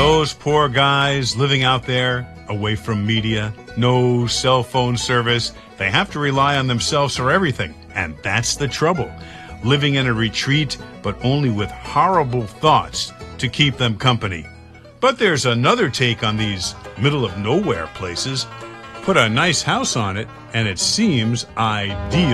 Those poor guys living out there, away from media, no cell phone service. They have to rely on themselves for everything. And that's the trouble. Living in a retreat, but only with horrible thoughts to keep them company. But there's another take on these middle of nowhere places. Put a nice house on it, and it seems ideal.